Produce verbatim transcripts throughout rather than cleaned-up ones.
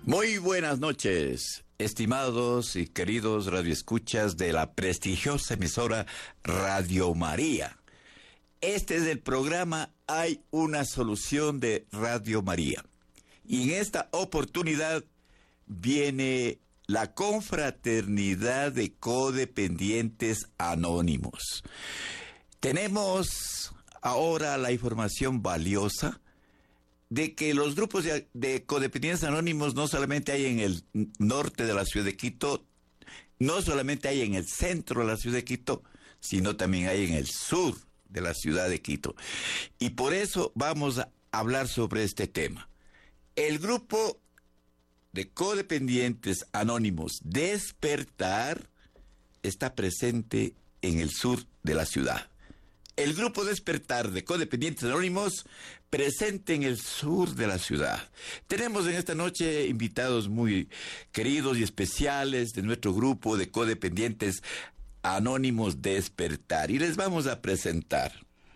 Muy buenas noches, estimados y queridos radioescuchas de la prestigiosa emisora Radio María. Este es el programa Hay una solución de Radio María. Y en esta oportunidad viene la confraternidad de codependientes anónimos. Tenemos ahora la información valiosa de que los grupos de, de codependientes anónimos no solamente hay en el norte de la ciudad de Quito, no solamente hay en el centro de la ciudad de Quito, sino también hay en el sur de la ciudad de Quito. Y por eso vamos a hablar sobre este tema. El grupo de codependientes anónimos Despertar está presente en el sur de la ciudad. El grupo Despertar de codependientes anónimos presente en el sur de la ciudad. Tenemos en esta noche invitados muy queridos y especiales de nuestro grupo de codependientes anónimos Despertar y les vamos a presentar.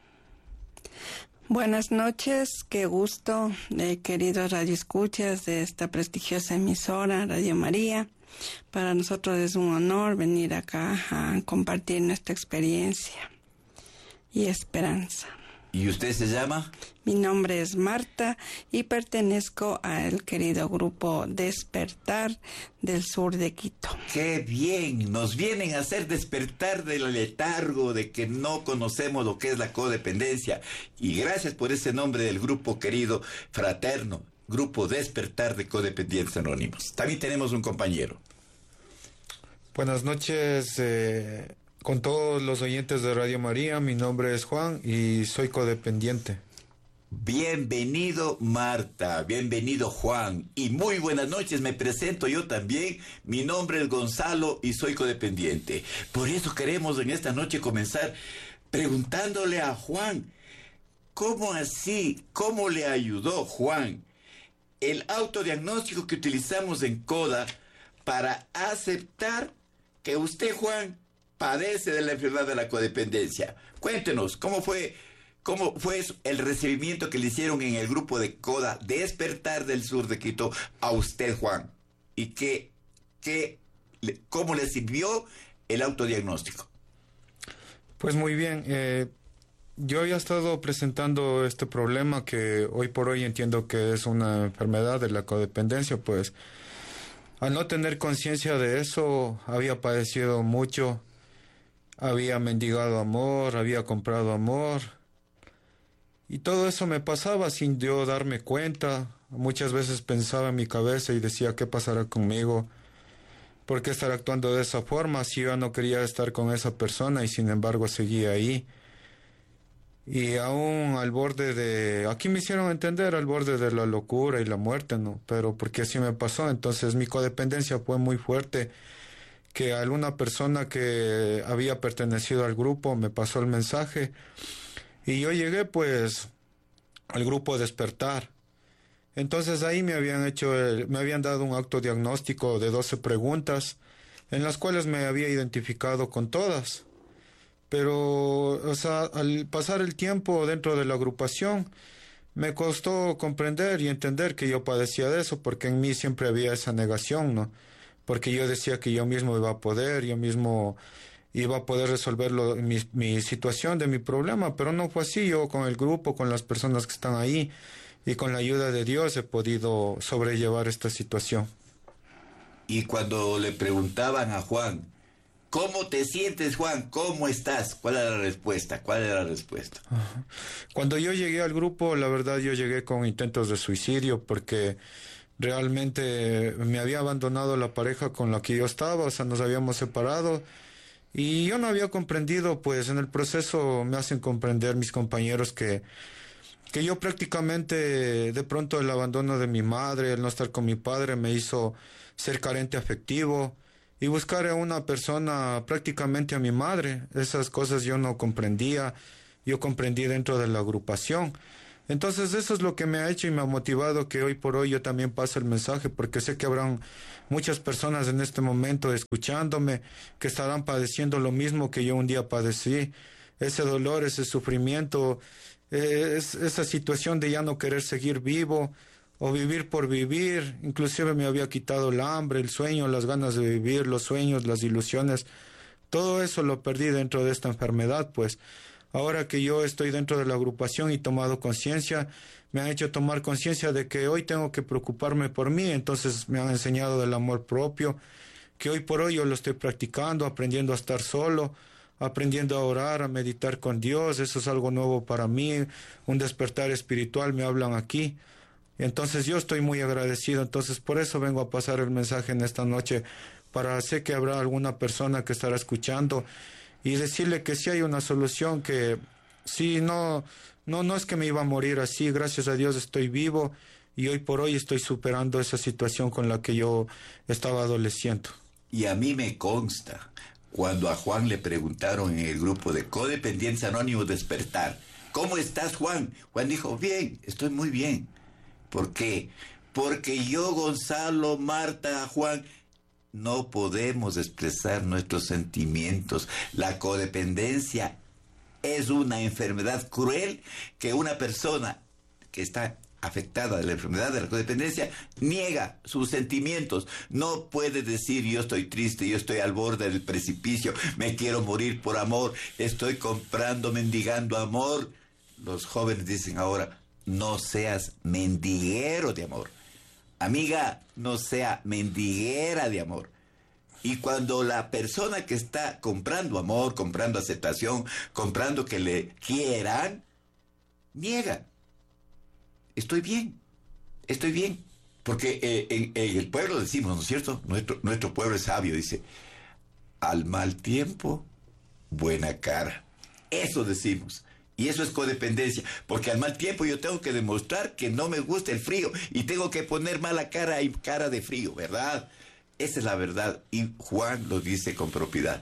Buenas noches, qué gusto, eh, queridos radioescuchas de esta prestigiosa emisora Radio María. Para nosotros es un honor venir acá a compartir nuestra experiencia y esperanza. ¿Y usted se llama? Mi nombre es Marta y pertenezco al querido grupo Despertar del sur de Quito. ¡Qué bien! Nos vienen a hacer despertar del letargo de que no conocemos lo que es la codependencia. Y gracias por ese nombre del grupo querido, fraterno, Grupo Despertar de Codependientes Anónimos. También tenemos un compañero. Buenas noches, eh... con todos los oyentes de Radio María. Mi nombre es Juan y soy codependiente. Bienvenido Marta, bienvenido Juan y muy buenas noches, me presento yo también, mi nombre es Gonzalo y soy codependiente. Por eso queremos en esta noche comenzar preguntándole a Juan, ¿cómo así? ¿Cómo le ayudó Juan el autodiagnóstico que utilizamos en CODA para aceptar que usted, Juan, padece de la enfermedad de la codependencia? Cuéntenos, ¿cómo fue, cómo fue el recibimiento que le hicieron en el grupo de CODA Despertar del sur de Quito a usted, Juan? ¿Y qué, qué, cómo le sirvió el autodiagnóstico? Pues muy bien, eh, yo había estado presentando este problema que hoy por hoy entiendo que es una enfermedad de la codependencia, pues al no tener conciencia de eso había padecido mucho. Había mendigado amor, había comprado amor. Y todo eso me pasaba sin yo darme cuenta. Muchas veces pensaba en mi cabeza y decía, ¿qué pasará conmigo? ¿Por qué estar actuando de esa forma si yo no quería estar con esa persona y sin embargo seguía ahí? Y aún al borde de... Aquí me hicieron entender, al borde de la locura y la muerte, ¿no? Pero porque así me pasó. Entonces mi codependencia fue muy fuerte, que alguna persona que había pertenecido al grupo me pasó el mensaje y yo llegué pues al grupo Despertar. Entonces ahí me habían hecho, el, me habían dado un autodiagnóstico de doce preguntas en las cuales me había identificado con todas. Pero, o sea, al pasar el tiempo dentro de la agrupación, me costó comprender y entender que yo padecía de eso, porque en mí siempre había esa negación, ¿no? Porque yo decía que yo mismo iba a poder, yo mismo iba a poder resolver lo, mi, mi situación de mi problema, pero no fue así. Yo con el grupo, con las personas que están ahí y con la ayuda de Dios he podido sobrellevar esta situación. Y cuando le preguntaban a Juan, ¿cómo te sientes, Juan? ¿Cómo estás? ¿Cuál era la respuesta? ¿Cuál era la respuesta? Cuando yo llegué al grupo, la verdad yo llegué con intentos de suicidio porque realmente me había abandonado la pareja con la que yo estaba, o sea, nos habíamos separado y yo no había comprendido, pues en el proceso me hacen comprender mis compañeros que, que yo prácticamente de pronto el abandono de mi madre, el no estar con mi padre me hizo ser carente afectivo y buscar a una persona prácticamente a mi madre. Esas cosas yo no comprendía, yo comprendí dentro de la agrupación. Entonces eso es lo que me ha hecho y me ha motivado que hoy por hoy yo también pase el mensaje, porque sé que habrán muchas personas en este momento escuchándome que estarán padeciendo lo mismo que yo un día padecí, ese dolor, ese sufrimiento, eh, es, esa situación de ya no querer seguir vivo o vivir por vivir. Inclusive me había quitado el hambre, el sueño, las ganas de vivir, los sueños, las ilusiones. Todo eso lo perdí dentro de esta enfermedad, pues. Ahora que yo estoy dentro de la agrupación y he tomado conciencia, me han hecho tomar conciencia de que hoy tengo que preocuparme por mí. Entonces me han enseñado del amor propio, que hoy por hoy yo lo estoy practicando, aprendiendo a estar solo, aprendiendo a orar, a meditar con Dios. Eso es algo nuevo para mí, un despertar espiritual, me hablan aquí. Entonces yo estoy muy agradecido. Entonces por eso vengo a pasar el mensaje en esta noche, para sé que habrá alguna persona que estará escuchando y decirle que sí hay una solución, que sí, no, no, no es que me iba a morir así, gracias a Dios estoy vivo y hoy por hoy estoy superando esa situación con la que yo estaba adoleciendo. Y a mí me consta, cuando a Juan le preguntaron en el grupo de Codependientes Anónimos Despertar, ¿cómo estás, Juan? Juan dijo, bien, estoy muy bien. ¿Por qué? Porque yo, Gonzalo, Marta, Juan, no podemos expresar nuestros sentimientos. La codependencia es una enfermedad cruel que una persona que está afectada de la enfermedad de la codependencia niega sus sentimientos. No puede decir yo estoy triste, yo estoy al borde del precipicio, me quiero morir por amor, estoy comprando, mendigando amor. Los jóvenes dicen ahora, no seas mendiguero de amor. Amiga, no sea mendiguera de amor. Y cuando la persona que está comprando amor, comprando aceptación, comprando que le quieran, niega. Estoy bien, estoy bien. Porque eh, en, en el pueblo decimos, ¿no es cierto? Nuestro, nuestro pueblo es sabio, dice, al mal tiempo, buena cara. Eso decimos. Y eso es codependencia, porque al mal tiempo yo tengo que demostrar que no me gusta el frío y tengo que poner mala cara y cara de frío, ¿verdad? Esa es la verdad. Y Juan lo dice con propiedad.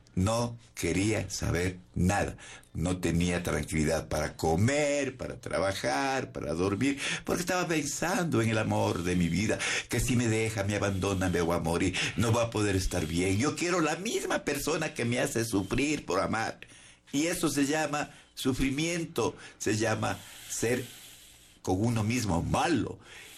No quería saber nada. No tenía tranquilidad para comer, para trabajar, para dormir, porque estaba pensando en el amor de mi vida, que si me deja, me abandona, me voy a morir, no va a poder estar bien. Yo quiero la misma persona que me hace sufrir por amar. Y eso se llama sufrimiento, se llama ser con uno mismo malo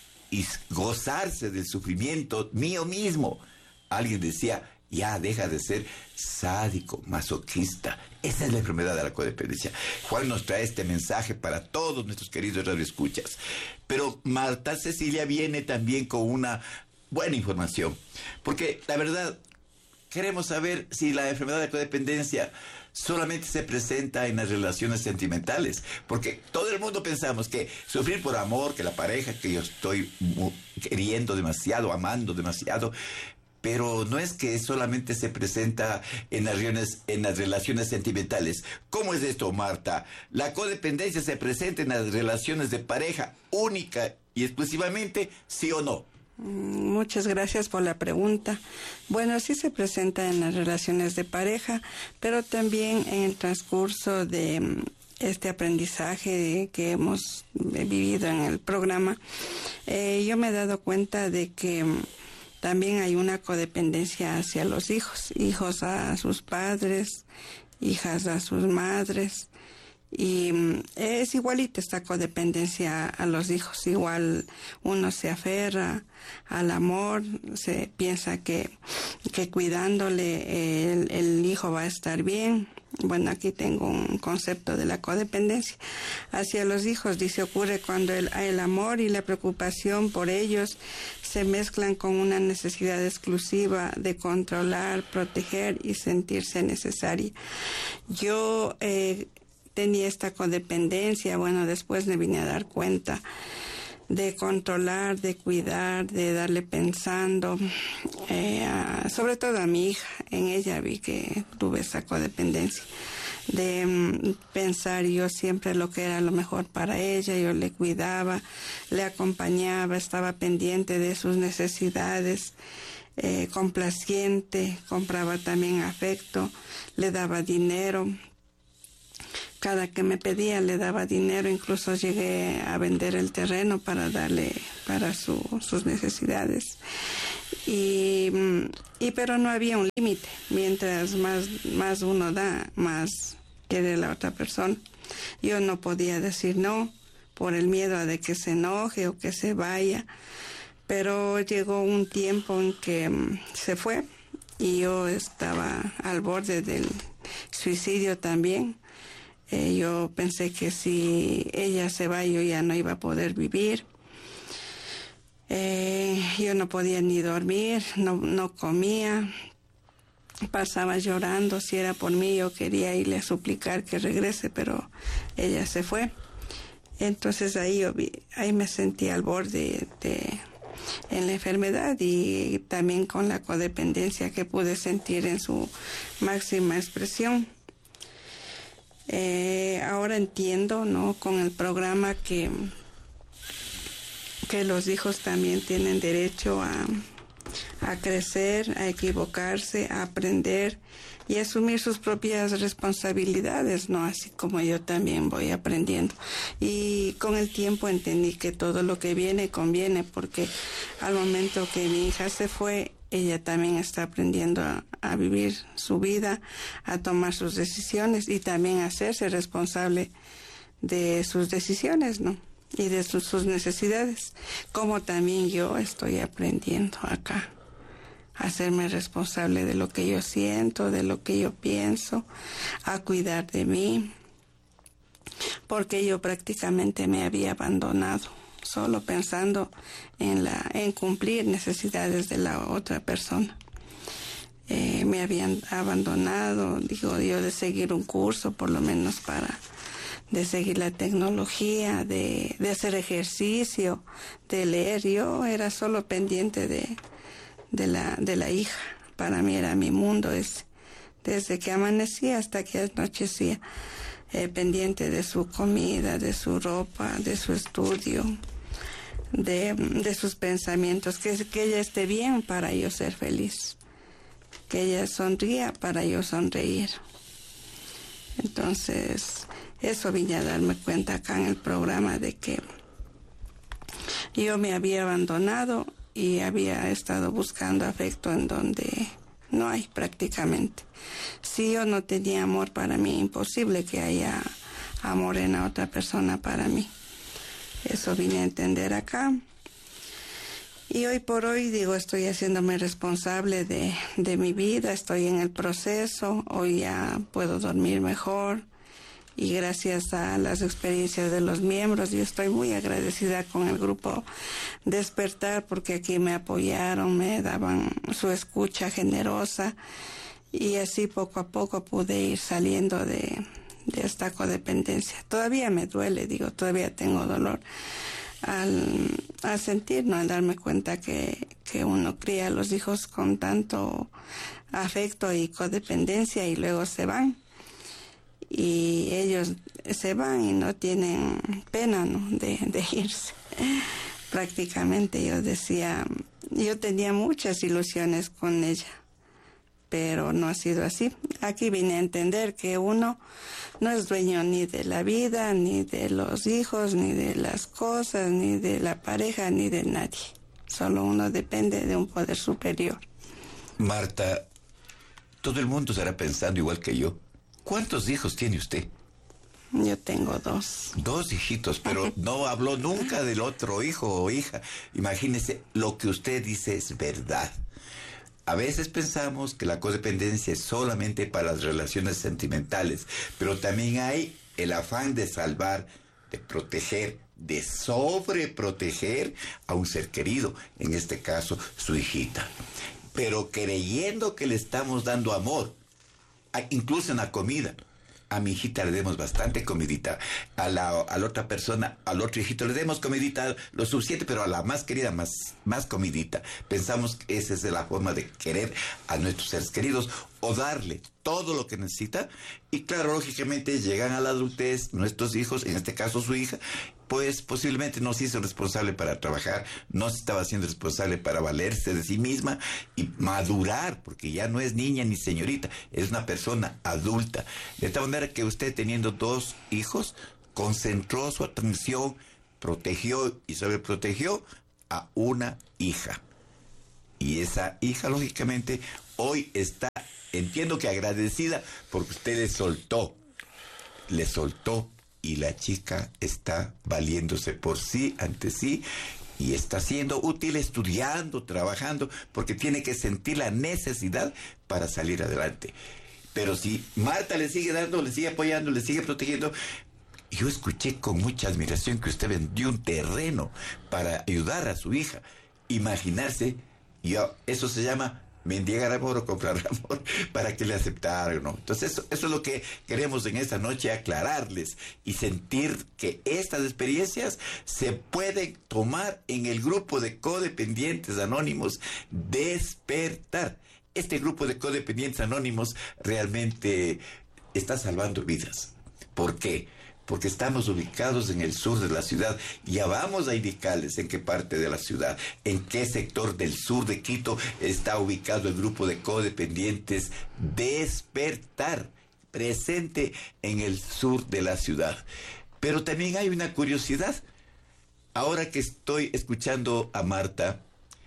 y gozarse del sufrimiento mío mismo. Alguien decía, ya deja de ser sádico, masoquista. Esa es la enfermedad de la codependencia. Juan nos trae este mensaje para todos nuestros queridos radioescuchas. Pero Marta Cecilia viene también con una buena información, porque la verdad queremos saber si la enfermedad de la codependencia solamente se presenta en las relaciones sentimentales, porque todo el mundo pensamos que sufrir por amor, que la pareja que yo estoy queriendo demasiado, amando demasiado, pero no es que solamente se presenta en las relaciones, en las relaciones sentimentales. ¿Cómo es esto, Marta? ¿La codependencia se presenta en las relaciones de pareja única y exclusivamente, sí o no? Muchas gracias por la pregunta. Bueno, sí se presenta en las relaciones de pareja, pero también en el transcurso de este aprendizaje que hemos vivido en el programa, eh, yo me he dado cuenta de que también hay una codependencia hacia los hijos, hijos a sus padres, hijas a sus madres. Y es igualita esta codependencia a los hijos. Igual uno se aferra al amor, se piensa que, que cuidándole el, el hijo va a estar bien. Bueno, aquí tengo un concepto de la codependencia hacia los hijos. Dice, ocurre cuando el, el amor y la preocupación por ellos se mezclan con una necesidad exclusiva de controlar, proteger y sentirse necesaria. Yo eh, tenía esta codependencia, bueno, después me vine a dar cuenta de controlar, de cuidar, de darle pensando, eh, a, sobre todo a mi hija. En ella vi que tuve esa codependencia de um, pensar yo siempre lo que era lo mejor para ella. Yo le cuidaba, le acompañaba, estaba pendiente de sus necesidades, eh, complaciente, compraba también afecto, le daba dinero. Cada que me pedía le daba dinero, incluso llegué a vender el terreno para darle para su, sus necesidades. Y, y pero no había un límite. Mientras más, más uno da, más quiere la otra persona. Yo no podía decir no, por el miedo a de que se enoje o que se vaya. Pero llegó un tiempo en que um, se fue y yo estaba al borde del suicidio también. Eh, yo pensé que si ella se va yo ya no iba a poder vivir. Eh, yo no podía ni dormir, no, no comía, pasaba llorando. Si era por mí yo quería irle a suplicar que regrese, pero ella se fue. Entonces ahí yo vi, ahí me sentí al borde de, en la enfermedad, y también con la codependencia que pude sentir en su máxima expresión. Eh, ahora entiendo, ¿no?, con el programa que que los hijos también tienen derecho a, a crecer, a equivocarse, a aprender y a asumir sus propias responsabilidades, ¿no? Así como yo también voy aprendiendo. Y con el tiempo entendí que todo lo que viene conviene, porque al momento que mi hija se fue, ella también está aprendiendo a, a vivir su vida, a tomar sus decisiones y también a hacerse responsable de sus decisiones, ¿no?, y de sus, sus necesidades, como también yo estoy aprendiendo acá a hacerme responsable de lo que yo siento, de lo que yo pienso, a cuidar de mí, porque yo prácticamente me había abandonado, solo pensando en la en cumplir necesidades de la otra persona. Eh, me habían abandonado, digo yo, de seguir un curso, por lo menos para de seguir la tecnología, de, de hacer ejercicio, de leer. Yo era solo pendiente de, de, la, de la hija. Para mí era mi mundo ese. Desde que amanecía hasta que anochecía, eh, pendiente de su comida, de su ropa, de su estudio, de, de sus pensamientos, que, que ella esté bien para yo ser feliz, que ella sonría para yo sonreír. Entonces, eso vine a darme cuenta acá en el programa, de que yo me había abandonado y había estado buscando afecto en donde no hay prácticamente. Si yo no tenía amor para mí, imposible que haya amor en la otra persona para mí. Eso vine a entender acá. Y hoy por hoy, digo, estoy haciéndome responsable de, de mi vida, estoy en el proceso, hoy ya puedo dormir mejor. Y gracias a las experiencias de los miembros, yo estoy muy agradecida con el grupo Despertar, porque aquí me apoyaron, me daban su escucha generosa, y así poco a poco pude ir saliendo de, de esta codependencia. Todavía me duele, digo, todavía tengo dolor al, al sentir, ¿no?, al darme cuenta que, que uno cría a los hijos con tanto afecto y codependencia y luego se van. Y ellos se van y no tienen pena, ¿no?, de, de irse. Prácticamente yo decía, yo tenía muchas ilusiones con ella, pero no ha sido así. Aquí vine a entender que uno no es dueño ni de la vida, ni de los hijos, ni de las cosas, ni de la pareja, ni de nadie. Solo uno depende de un poder superior. Marta, todo el mundo estará pensando igual que yo. ¿Cuántos hijos tiene usted? Yo tengo dos. Dos hijitos, pero no habló nunca del otro hijo o hija. Imagínese, lo que usted dice es verdad. A veces pensamos que la codependencia es solamente para las relaciones sentimentales, pero también hay el afán de salvar, de proteger, de sobreproteger a un ser querido, en este caso su hijita. Pero creyendo que le estamos dando amor, incluso en la comida. A mi hijita le demos bastante comidita, a la, a la otra persona, al otro hijito le demos comidita lo suficiente, pero a la más querida más, más comidita. Pensamos que esa es la forma de querer a nuestros seres queridos, o darle todo lo que necesita. Y claro, lógicamente llegan a la adultez nuestros hijos, en este caso su hija, pues posiblemente no se hizo responsable para trabajar, no se estaba haciendo responsable para valerse de sí misma y madurar, porque ya no es niña ni señorita, es una persona adulta. De tal manera que usted, teniendo dos hijos, concentró su atención, protegió y sobreprotegió a una hija. Y esa hija, lógicamente, hoy está, entiendo que agradecida, porque usted le soltó, le soltó y la chica está valiéndose por sí, ante sí, y está siendo útil estudiando, trabajando, porque tiene que sentir la necesidad para salir adelante. Pero si Marta le sigue dando, le sigue apoyando, le sigue protegiendo... Yo escuché con mucha admiración que usted vendió un terreno para ayudar a su hija. Imaginarse, yo, eso se llama mendigar amor o comprar amor, para que le aceptaran, ¿no? Entonces, eso, eso es lo que queremos en esta noche, aclararles y sentir que estas experiencias se pueden tomar en el grupo de codependientes anónimos Despertar. Este grupo de codependientes anónimos realmente está salvando vidas. ¿Por qué? Porque estamos ubicados en el sur de la ciudad. Ya vamos a indicarles en qué parte de la ciudad, en qué sector del sur de Quito está ubicado el grupo de codependientes Despertar, presente en el sur de la ciudad. Pero también hay una curiosidad. Ahora que estoy escuchando a Marta,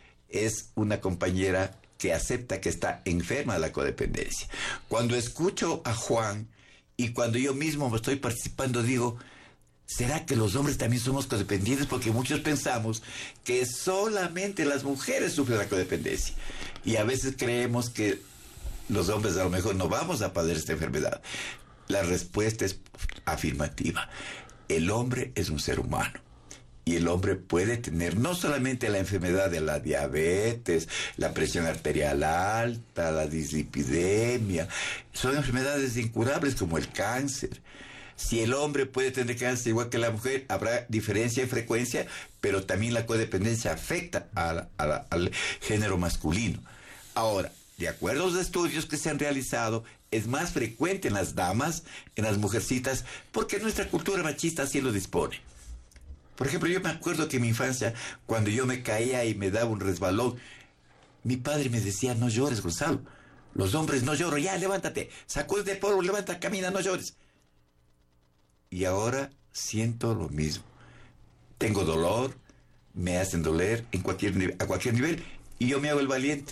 es una compañera que acepta que está enferma de la codependencia. Cuando escucho a Juan, y cuando yo mismo me estoy participando, digo, ¿será que los hombres también somos codependientes? Porque muchos pensamos que solamente las mujeres sufren la codependencia. Y a veces creemos que los hombres a lo mejor no vamos a padecer esta enfermedad. La respuesta es afirmativa. El hombre es un ser humano. Y el hombre puede tener no solamente la enfermedad de la diabetes, la presión arterial alta, la dislipidemia, son enfermedades incurables como el cáncer. Si el hombre puede tener cáncer igual que la mujer, habrá diferencia en frecuencia, pero también la codependencia afecta a la, a la, al género masculino. Ahora, de acuerdo a los estudios que se han realizado, es más frecuente en las damas, en las mujercitas, porque nuestra cultura machista así lo dispone. Por ejemplo, yo me acuerdo que en mi infancia, cuando yo me caía y me daba un resbalón, mi padre me decía, no llores, Gonzalo. Los hombres no lloran, ya, levántate, sacúdete el polvo, levanta, camina, no llores. Y ahora siento lo mismo. Tengo dolor, me hacen doler en cualquier, a cualquier nivel, y yo me hago el valiente.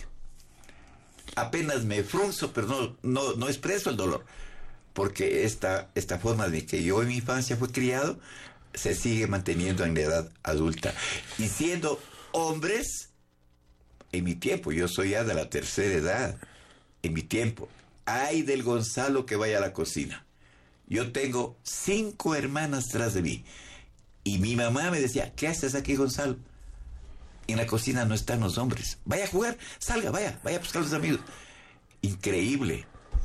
Apenas me frunzo, pero no, no, no expreso el dolor. Porque esta, esta forma de que yo en mi infancia fui criado, se sigue manteniendo en la edad adulta. Y siendo hombres, en mi tiempo, yo soy ya de la tercera edad, en mi tiempo, ay del Gonzalo que vaya a la cocina. Yo tengo cinco hermanas tras de mí. Y mi mamá me decía, ¿qué haces aquí, Gonzalo? En la cocina no están los hombres. Vaya a jugar, salga, vaya, vaya a buscar a los amigos. Increíble.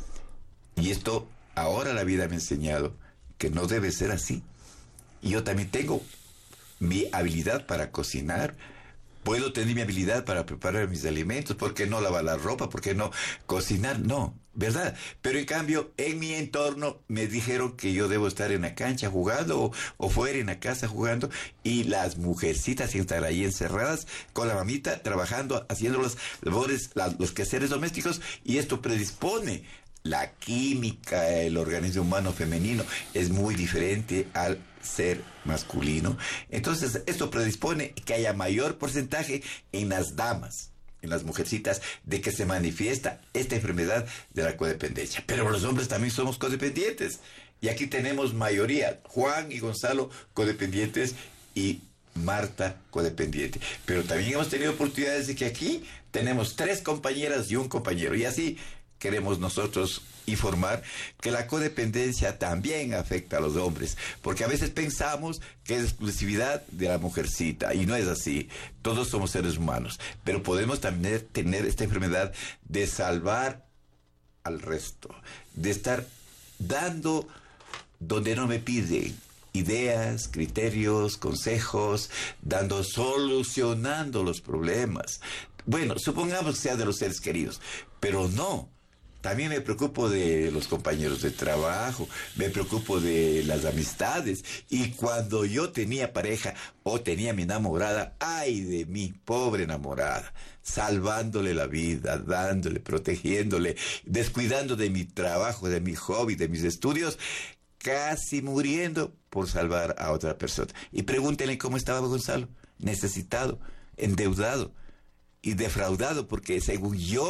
Y esto, ahora la vida me ha enseñado que no debe ser así. Y yo también tengo mi habilidad para cocinar. Puedo tener mi habilidad para preparar mis alimentos. ¿Por qué no lavar la ropa? ¿Por qué no cocinar? No, ¿verdad? Pero en cambio, en mi entorno me dijeron que yo debo estar en la cancha jugando o, o fuera en la casa jugando. Y las mujercitas están ahí encerradas con la mamita, trabajando, haciendo los labores, la, los quehaceres domésticos. Y esto predispone. La química, el organismo humano femenino es muy diferente al ser masculino. Entonces, esto predispone que haya mayor porcentaje en las damas, en las mujercitas, de que se manifiesta esta enfermedad de la codependencia. Pero los hombres también somos codependientes. Y aquí tenemos mayoría, Juan y Gonzalo codependientes y Marta codependiente. Pero también hemos tenido oportunidades de que aquí tenemos tres compañeras y un compañero. Y así queremos nosotros informar que la codependencia también afecta a los hombres, porque a veces pensamos que es exclusividad de la mujercita, y no es así. Todos somos seres humanos, pero podemos también tener esta enfermedad de salvar al resto, de estar dando donde no me piden ideas, criterios, consejos, dando, solucionando los problemas. Bueno, supongamos que sea de los seres queridos, pero no. También me preocupo de los compañeros de trabajo, me preocupo de las amistades. Y cuando yo tenía pareja o tenía mi enamorada, ay de mí, pobre enamorada, salvándole la vida, dándole, protegiéndole, descuidando de mi trabajo, de mi hobby, de mis estudios, casi muriendo por salvar a otra persona. Y pregúntenle cómo estaba Gonzalo, necesitado, endeudado y defraudado, porque según yo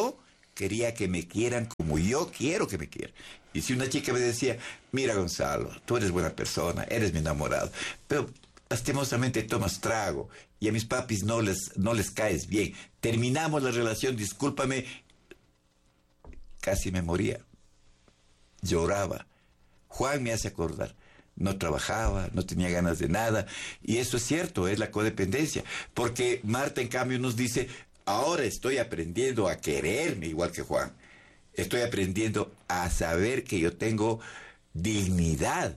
quería que me quieran como yo quiero que me quieran. Y si una chica me decía, mira Gonzalo, tú eres buena persona, eres mi enamorado, pero lastimosamente tomas trago y a mis papis no les, no les caes bien, terminamos la relación, discúlpame, casi me moría, lloraba. Juan me hace acordar, no trabajaba, no tenía ganas de nada, y eso es cierto, es la codependencia, porque Marta en cambio nos dice, ahora estoy aprendiendo a quererme igual que Juan, estoy aprendiendo a saber que yo tengo dignidad.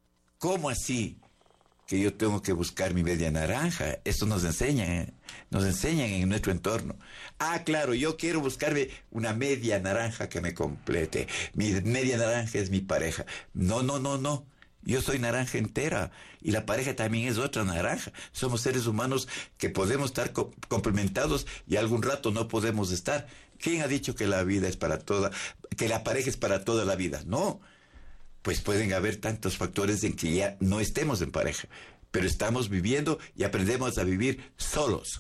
¿Cómo así? Que yo tengo que buscar mi media naranja. Esto nos enseñan, ¿eh? Nos enseñan en nuestro entorno. Ah, claro, yo quiero buscarme una media naranja que me complete. Mi media naranja es mi pareja. No, no, no, no. Yo soy naranja entera y la pareja también es otra naranja. Somos seres humanos que podemos estar co- complementados y algún rato no podemos estar. ¿Quién ha dicho que la vida es para toda, que la pareja es para toda la vida? No. Pues pueden haber tantos factores en que ya no estemos en pareja, pero estamos viviendo y aprendemos a vivir solos.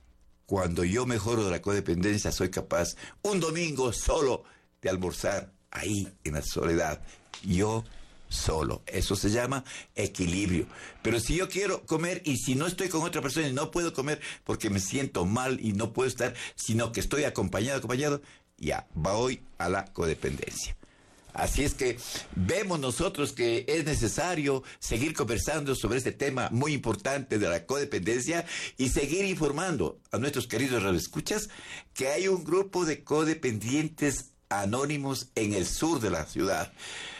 Cuando yo mejoro de la codependencia, soy capaz un domingo solo de almorzar ahí en la soledad. Yo solo. Eso se llama equilibrio. Pero si yo quiero comer y si no estoy con otra persona y no puedo comer porque me siento mal y no puedo estar, sino que estoy acompañado, acompañado, ya, voy a la codependencia. Así es que vemos nosotros que es necesario seguir conversando sobre este tema muy importante de la codependencia y seguir informando a nuestros queridos radioescuchas que hay un grupo de codependientes anónimos en el sur de la ciudad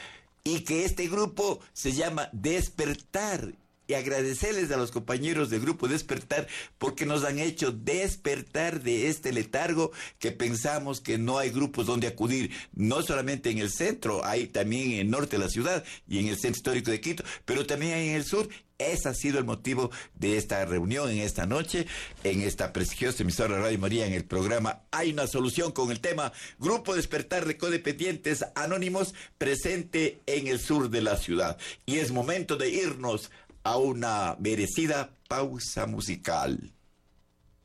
y que este grupo se llama Despertar. Y agradecerles a los compañeros del grupo Despertar porque nos han hecho despertar de este letargo que pensamos que no hay grupos donde acudir, no solamente en el centro, hay también en el norte de la ciudad y en el centro histórico de Quito, pero también hay en el sur. Ese ha sido el motivo de esta reunión en esta noche, en esta prestigiosa emisora Radio María, en el programa Hay una Solución, con el tema Grupo Despertar de Codependientes Anónimos, presente en el sur de la ciudad. Y es momento de irnos a una merecida pausa musical.